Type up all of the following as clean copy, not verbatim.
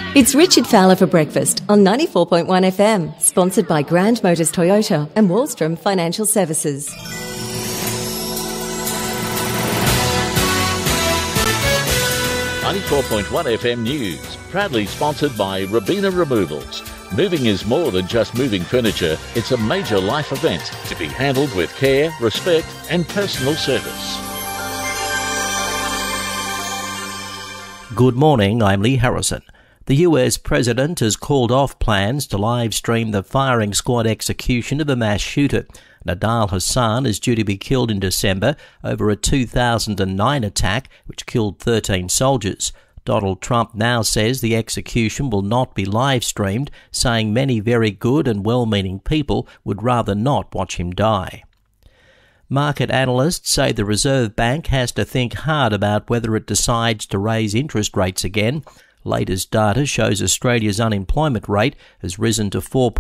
It's Richard Fowler for breakfast on 94.1 FM, sponsored by Grand Motors Toyota and Wallstrom Financial Services. .1 FM News, proudly sponsored by Robina Removals. Moving is more than just moving furniture, it's a major life event to be handled with care, respect and personal service. Good morning, I'm Lee Harrison. The US President has called off plans to live stream the firing squad execution of a mass shooter. Nidal Hasan is due to be killed in December over a 2009 attack which killed 13 soldiers. Donald Trump now says the execution will not be live streamed, saying many very good and well-meaning people would rather not watch him die. Market analysts say the Reserve Bank has to think hard about whether it decides to raise interest rates again. Latest data shows Australia's unemployment rate has risen to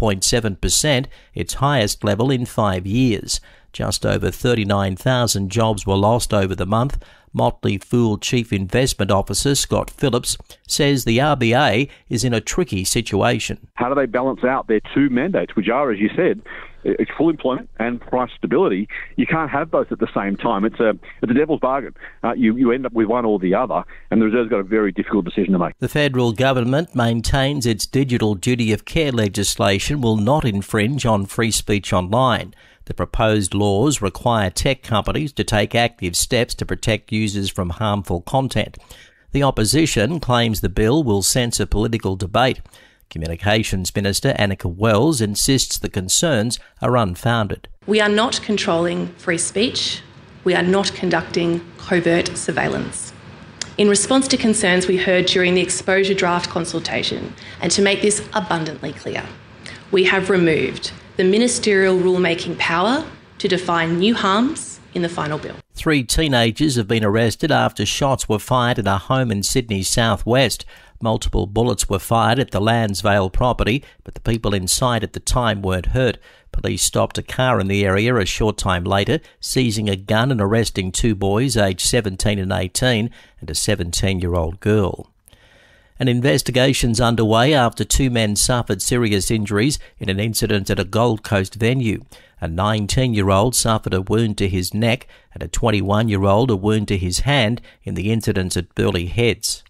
4.7%, its highest level in 5 years. Just over 39,000 jobs were lost over the month. Motley Fool Chief Investment Officer Scott Phillips says the RBA is in a tricky situation. How do they balance out their two mandates, which are, as you said, it's full employment and price stability? You can't have both at the same time. It's a devil's bargain. You end up with one or the other, and the Reserve's got a very difficult decision to make. The federal government maintains its digital duty of care legislation will not infringe on free speech online. The proposed laws require tech companies to take active steps to protect users from harmful content. The opposition claims the bill will censor political debate. Communications Minister Annika Wells insists the concerns are unfounded. We are not controlling free speech. We are not conducting covert surveillance. In response to concerns we heard during the exposure draft consultation, and to make this abundantly clear, we have removed the ministerial rulemaking power to define new harms in the final bill. 3 teenagers have been arrested after shots were fired at a home in Sydney's southwest. Multiple bullets were fired at the Landsvale property, but the people inside at the time weren't hurt. Police stopped a car in the area a short time later, seizing a gun and arresting 2 boys aged 17 and 18 and a 17-year-old girl. An investigation's underway after 2 men suffered serious injuries in an incident at a Gold Coast venue. A 19-year-old suffered a wound to his neck and a 21-year-old a wound to his hand in the incident at Burleigh Heads.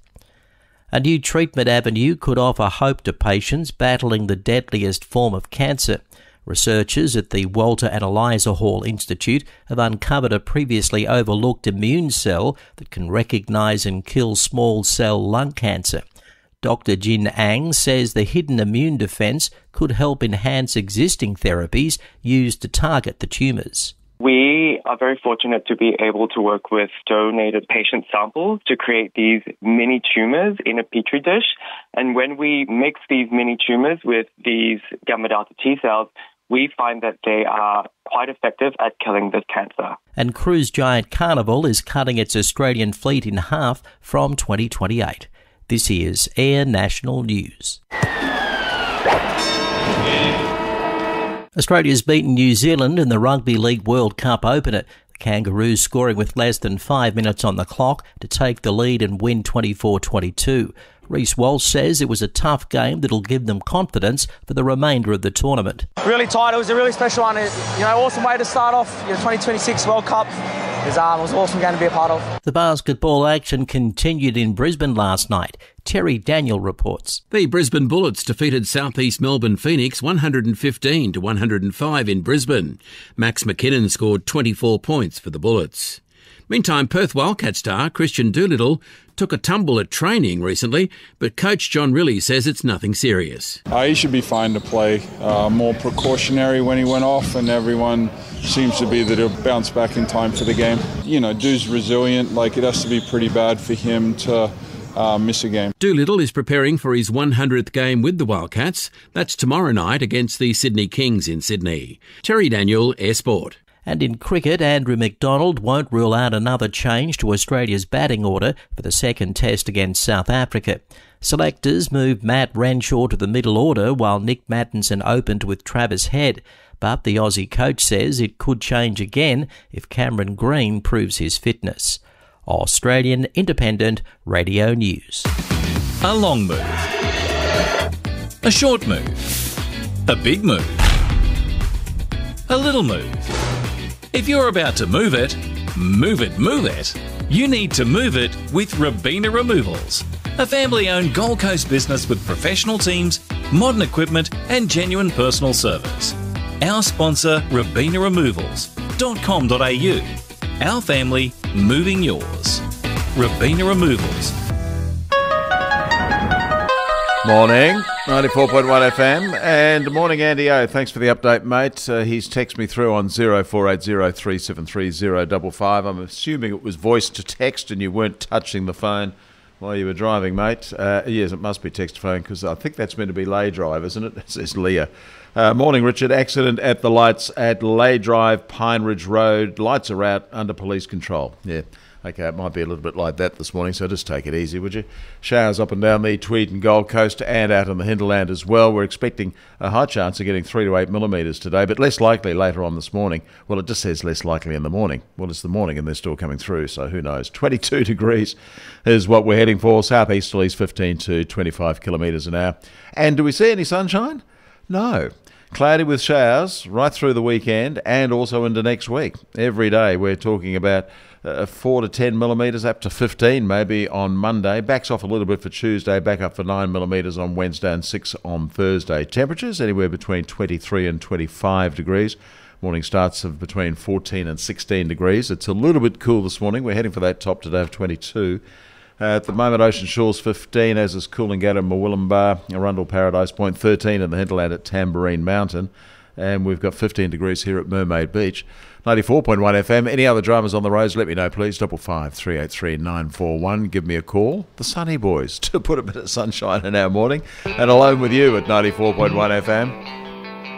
A new treatment avenue could offer hope to patients battling the deadliest form of cancer. Researchers at the Walter and Eliza Hall Institute have uncovered a previously overlooked immune cell that can recognise and kill small cell lung cancer. Dr. Jin Ang says the hidden immune defence could help enhance existing therapies used to target the tumours. We are very fortunate to be able to work with donated patient samples to create these mini tumours in a petri dish. And when we mix these mini tumours with these gamma delta T cells, we find that they are quite effective at killing this cancer. And cruise giant Carnival is cutting its Australian fleet in half from 2028. This is Air National News. Australia's beaten New Zealand in the Rugby League World Cup opener. The Kangaroos scoring with less than 5 minutes on the clock to take the lead and win 24-22. Reece Walsh says it was a tough game that'll give them confidence for the remainder of the tournament. Really tight. It was a really special one. Awesome way to start off 2026 World Cup. It was an awesome game to be a part of. The basketball action continued in Brisbane last night. Terry Daniel reports. The Brisbane Bullets defeated South East Melbourne Phoenix 115-105 in Brisbane. Max McKinnon scored 24 points for the Bullets. Meantime, Perth Wildcat star Christian Doolittle took a tumble at training recently, but coach John Rillie says it's nothing serious. He should be fine to play. More precautionary when he went off, and everyone seems to be that he'll bounce back in time for the game. Doo's resilient. It has to be pretty bad for him to miss a game. Doolittle is preparing for his 100th game with the Wildcats. That's tomorrow night against the Sydney Kings in Sydney. Terry Daniel, Air Sport. And in cricket, Andrew McDonald won't rule out another change to Australia's batting order for the second test against South Africa. Selectors moved Matt Renshaw to the middle order while Nick Mattinson opened with Travis Head. But the Aussie coach says it could change again if Cameron Green proves his fitness. Australian Independent Radio News. A long move. A short move. A big move. A little move. If you're about to move it, move it, you need to move it with Robina Removals, a family-owned Gold Coast business with professional teams, modern equipment and genuine personal service. Our sponsor, RobinaRemovals.com.au. Our family, moving yours. Robina Removals. Morning, 94.1 FM, and morning Andy O. Thanks for the update, mate. He's texted me through on 0480 373 055. I'm assuming it was voice to text and you weren't touching the phone while you were driving, mate. Yes, it must be text to phone because I think that's meant to be lay drive, isn't it? It says Leah. Morning, Richard. Accident at the lights at Lay Drive, Pine Ridge Road. Lights are out, under police control. Yeah. Okay, it might be a little bit like that this morning, so just take it easy, would you? Showers up and down the Tweed and Gold Coast and out on the hinterland as well. We're expecting a high chance of getting 3 to 8 millimetres today, but less likely later on this morning. Well, it just says less likely in the morning. Well, it's the morning and they're still coming through, so who knows. 22 degrees is what we're heading for. Southeasterlies 15 to 25 kilometres an hour. And do we see any sunshine? No. Cloudy with showers right through the weekend and also into next week. Every day we're talking about 4 to 10 millimetres, up to 15 maybe on Monday. Backs off a little bit for Tuesday, back up for 9 millimetres on Wednesday and 6 on Thursday. Temperatures anywhere between 23 and 25 degrees. Morning starts of between 14 and 16 degrees. It's a little bit cool this morning. We're heading for that top today of 22. At the moment, Ocean Shores 15, as is Coolangatta and Murwillumbah, Arundel Paradise Point 13 in the hinterland at Tamborine Mountain. And we've got 15 degrees here at Mermaid Beach. 94.1 FM. Any other dramas on the roads, let me know, please. 553 383 941. Give me a call. The Sunny Boys, to put a bit of sunshine in our morning. And alone with you at 94.1 FM.